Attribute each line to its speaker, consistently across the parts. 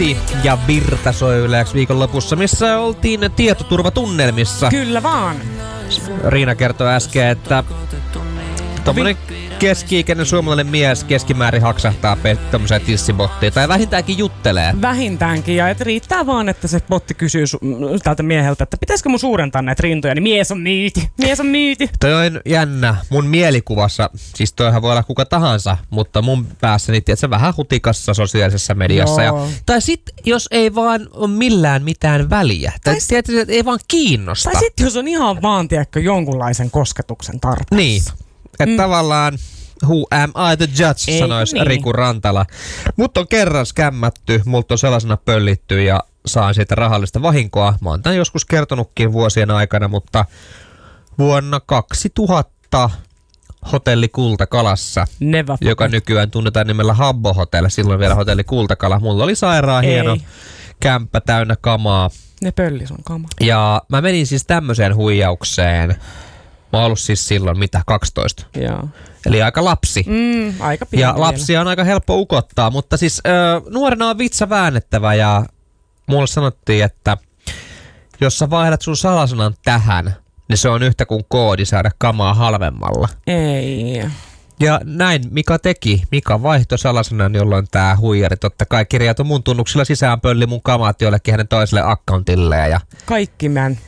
Speaker 1: botti ja virta soi yleensä viikonlopussa, missä oltiin tietoturvatunnelmissa.
Speaker 2: Kyllä vaan.
Speaker 1: Riina kertoi äsken, että tommonen keski-ikäinen suomalainen mies keskimäärin haksahtaa tämmöisiä tissibottiin tai vähintäänkin juttelee.
Speaker 2: Vähintäänkin, ja et riittää vaan, että se botti kysyy tältä mieheltä, että pitäisikö mun suurentaa näitä rintoja, niin mies on myyti.
Speaker 1: Toi on jännä. Mun mielikuvassa, siis toihan voi olla kuka tahansa, mutta mun päässäni, tiedätkö, vähän hutikassa sosiaalisessa mediassa. Tai sit, jos ei vaan ole millään mitään väliä. Tai tiedätkö, että ei vaan kiinnosta.
Speaker 2: Tai sit, jos on ihan vaan, tiedätkö, jonkunlaisen kosketuksen tarpeessa.
Speaker 1: Niin. Että tavallaan who am I the judge, sanoisi niin. Riku Rantala. Mut on kerran skämmätty, multa on sellaisena pöllitty ja saan siitä rahallista vahinkoa. Mä oon tämän joskus kertonutkin vuosien aikana, mutta vuonna 2000 hotelli Kultakalassa, joka nykyään tunnetaan nimellä Habbo Hotel, silloin vielä hotelli Kultakala. Mulla oli sairaan hieno kämppä täynnä kamaa.
Speaker 2: Ne pölli sun kamaa.
Speaker 1: Ja mä menin siis tämmöiseen huijaukseen. Mä oon ollut siis silloin 12.
Speaker 2: Joo.
Speaker 1: Eli aika lapsi.
Speaker 2: Aika pieni.
Speaker 1: Ja lapsia on aika helppo ukottaa, mutta siis nuorena on vitsa väännettävä ja mulle sanottiin, että jos sä vaihdat sun salasanan tähän, niin se on yhtä kuin koodi saada kamaa halvemmalla.
Speaker 2: Ei.
Speaker 1: Ja näin Mika teki. Mika vaihtoi salasanan, jolloin tää huijari totta kai kirjautui mun tunnuksilla sisään, pölli mun kamat jollekin hänen toiselle accountilleen. Ja
Speaker 2: kaikki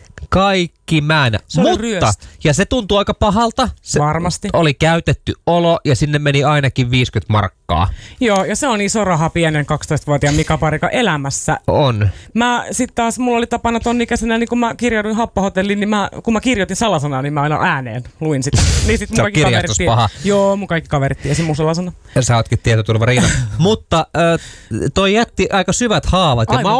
Speaker 1: mä. Mutta, ja se tuntuu aika pahalta. Se
Speaker 2: varmasti.
Speaker 1: Oli käytetty olo ja sinne meni ainakin 50 markkaa.
Speaker 2: Joo, ja se on iso raha pienen 12-vuotiaan Mika Parikan elämässä.
Speaker 1: On.
Speaker 2: Mä sit taas, mulla oli tapana ton ikäisenä, niin kun mä kirjauduin Happohotelliin, niin kun mä kirjoitin salasanaa, niin mä aina ääneen luin sitä. Niin sit mun kaikki kaverit
Speaker 1: paha.
Speaker 2: Joo, mun kaikki kaverit tiesi mun salasana.
Speaker 1: Ja sä ootkin tietoturva Riina. Mutta toi jätti aika syvät haavat. Ja